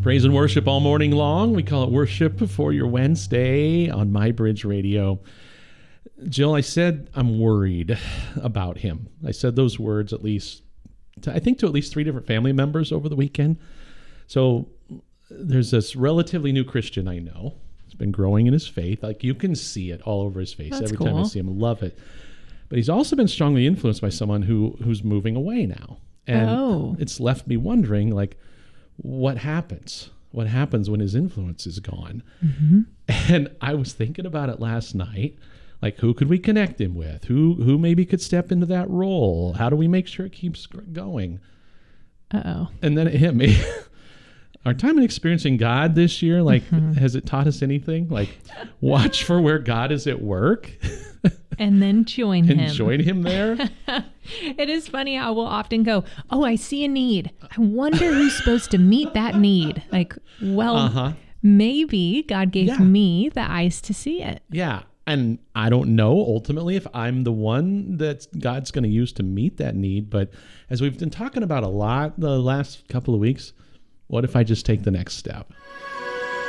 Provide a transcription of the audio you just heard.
Praise and worship all morning long. We call it Worship for Your Wednesday on My Bridge Radio. Jill, I said I'm worried about him. I said those words at least, to at least 3 different family members over the weekend. So there's this relatively new Christian I know. He's been growing in his faith. Like, you can see it all over his face. That's every cool. time I see him. Love it. But he's also been strongly influenced by someone who's moving away now. And it's left me wondering, like, what happens? What happens when his influence is gone? Mm-hmm. And I was thinking about it last night. Like, who could we connect him with? Who maybe could step into that role? How do we make sure it keeps going? Uh-oh. And then it hit me. Our time in experiencing God this year, like, has it taught us anything? Like, watch for where God is at work. And then join him. And join him there. It is funny how we'll often go, oh, I see a need. I wonder who's supposed to meet that need. Like, well, maybe God gave me the eyes to see it. Yeah. And I don't know ultimately if I'm the one that God's going to use to meet that need. But as we've been talking about a lot the last couple of weeks, what if I just take the next step?